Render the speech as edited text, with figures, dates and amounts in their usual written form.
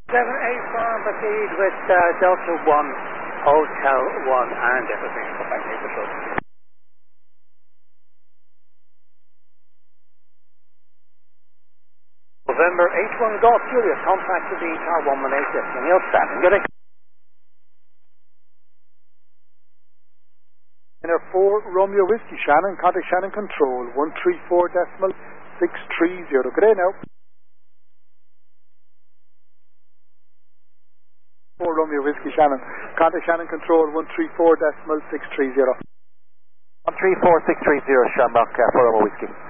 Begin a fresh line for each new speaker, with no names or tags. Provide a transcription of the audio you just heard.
784 proceed with Delta 1, Hotel 1 and everything. Come back here for sure. November 81 Golf Juliet, contact to the car 118, Destiny Neil standing. Good day.
4 Romeo Whiskey Shannon, contact Shannon Control 134.630. Good day now. 4 Romeo Whiskey Shannon, contact Shannon Control 134.630.
134.630, Shamrock, 4 Romeo Whiskey.